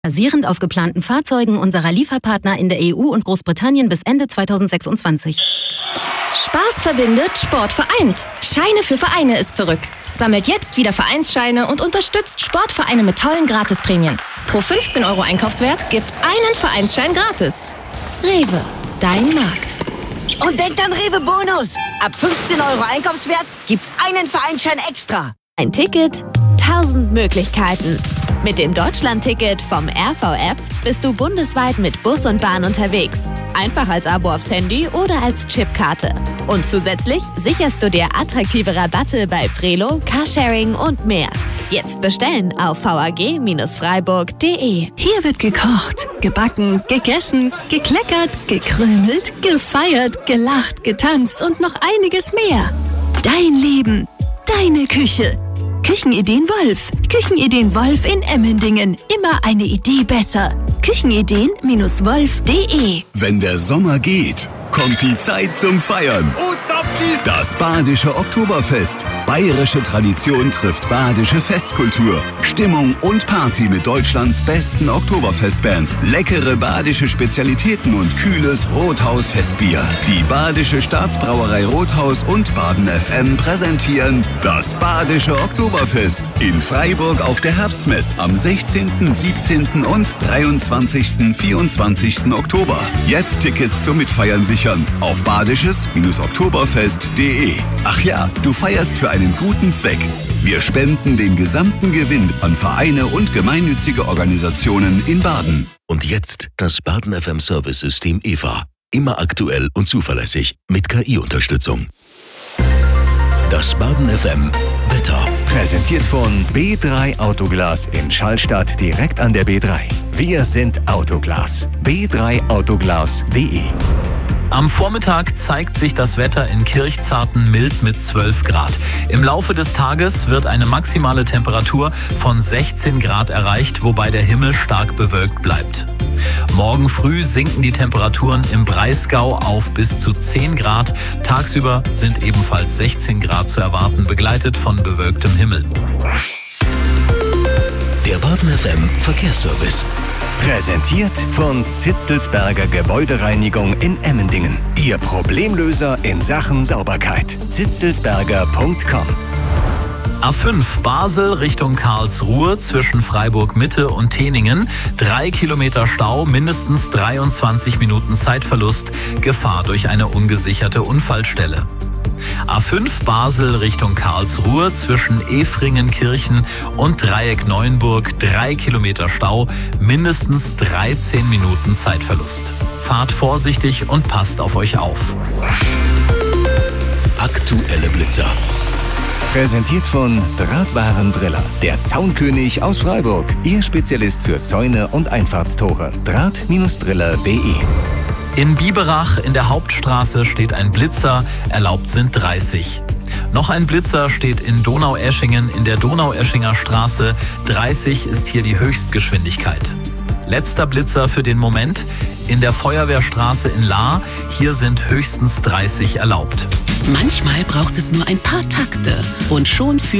Basierend auf geplanten Fahrzeugen unserer Lieferpartner in der EU und Großbritannien bis Ende 2026. Spaß verbindet, Sport vereint. Scheine für Vereine ist zurück. Sammelt jetzt wieder Vereinsscheine und unterstützt Sportvereine mit tollen Gratisprämien. Pro 15 € Einkaufswert gibt's einen Vereinsschein gratis. Rewe, dein Markt. Und denkt an Rewe Bonus. Ab 15 € Einkaufswert gibt's einen Vereinsschein extra. Ein Ticket, 1000 Möglichkeiten. Mit dem Deutschland-Ticket vom RVF bist du bundesweit mit Bus und Bahn unterwegs. Einfach als Abo aufs Handy oder als Chipkarte. Und zusätzlich sicherst du dir attraktive Rabatte bei Frelo, Carsharing und mehr. Jetzt bestellen auf vag-freiburg.de. Hier wird gekocht, gebacken, gegessen, gekleckert, gekrümelt, gefeiert, gelacht, getanzt und noch einiges mehr. Dein Leben, deine Küche. Küchenideen Wolf. Küchenideen Wolf in Emmendingen. Immer eine Idee besser. Küchenideen-wolf.de. Wenn der Sommer geht, kommt die Zeit zum Feiern. Das Badische Oktoberfest. Bayerische Tradition trifft badische Festkultur. Stimmung und Party mit Deutschlands besten Oktoberfestbands. Leckere badische Spezialitäten und kühles Rothaus-Festbier. Die Badische Staatsbrauerei Rothaus und Baden FM präsentieren das Badische Oktoberfest in Freiburg auf der Herbstmess am 16., 17. und 23., 24. Oktober. Jetzt Tickets zum Mitfeiern sichern auf badisches-oktoberfest.de. Ach ja, du feierst für einen guten Zweck. Wir spenden den gesamten Gewinn an Vereine und gemeinnützige Organisationen in Baden. Und jetzt das Baden FM Service System EVA. Immer aktuell und zuverlässig mit KI-Unterstützung. Das Baden FM Wetter. Präsentiert von B3 Autoglas in Schallstadt direkt an der B3. Wir sind Autoglas. b3autoglas.de. Am Vormittag zeigt sich das Wetter in Kirchzarten mild mit 12 Grad. Im Laufe des Tages wird eine maximale Temperatur von 16 Grad erreicht, wobei der Himmel stark bewölkt bleibt. Morgen früh sinken die Temperaturen im Breisgau auf bis zu 10 Grad. Tagsüber sind ebenfalls 16 Grad zu erwarten, begleitet von bewölktem Himmel. Der Baden FM Verkehrsservice. Präsentiert von Zitzelsberger Gebäudereinigung in Emmendingen. Ihr Problemlöser in Sachen Sauberkeit. zitzelsberger.com. A5 Basel Richtung Karlsruhe zwischen Freiburg Mitte und Teningen. 3 Kilometer Stau, mindestens 23 Minuten Zeitverlust. Gefahr durch eine ungesicherte Unfallstelle. A5 Basel Richtung Karlsruhe zwischen Efringenkirchen und Dreieck Neuenburg. 3 Kilometer Stau, mindestens 13 Minuten Zeitverlust. Fahrt vorsichtig und passt auf euch auf. Aktuelle Blitzer. Präsentiert von Drahtwarendriller. Der Zaunkönig aus Freiburg. Ihr Spezialist für Zäune und Einfahrtstore. Draht-driller.de. In Biberach in der Hauptstraße steht ein Blitzer, erlaubt sind 30. Noch ein Blitzer steht in Donaueschingen in der Donaueschinger Straße. 30 ist hier die Höchstgeschwindigkeit. Letzter Blitzer für den Moment in der Feuerwehrstraße in Lahr. Hier sind höchstens 30 erlaubt. Manchmal braucht es nur ein paar Takte und schon führt